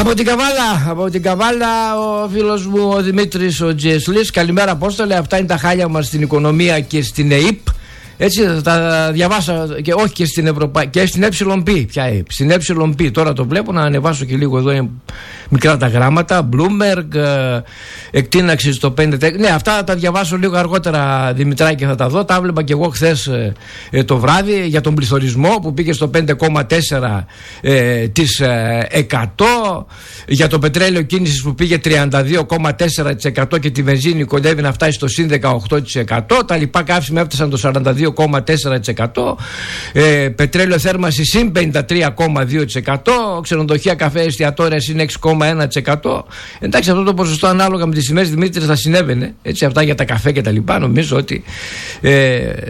Από την Καβάλα ο φίλος μου ο Δημήτρης ο Τζιεσλής. Καλημέρα Απόστολε, αυτά είναι τα χάλια μας στην οικονομία και στην ΕΙΠ. Έτσι θα τα διαβάσα και όχι και στην Ευρωπαϊκή και στην ΕΠ. Στην ΕΠ τώρα το βλέπω, να ανεβάσω και λίγο εδώ, είναι μικρά τα γράμματα. Bloomberg, εκτείναξη στο 5. Ναι, αυτά θα τα διαβάσω λίγο αργότερα, Δημητράκη, θα τα δω. Τα έβλεπα και εγώ χθες το βράδυ για τον πληθωρισμό που πήγε στο 5,4%. Για το πετρέλαιο κίνησης που πήγε 32,4% και τη βενζίνη κοντεύει να φτάσει στο συν 18%. Τα λοιπά καύσιμα έφτασαν το 42,4%. Πετρέλαιο θέρμανση συν 53,2%. Ξενοδοχεία, καφέ, εστιατόρια συν 6,1%. Εντάξει, αυτό το ποσοστό ανάλογα με τις τιμές, Δημήτρη, θα συνέβαινε. Έτσι, αυτά για τα καφέ και τα λοιπά. Νομίζω ότι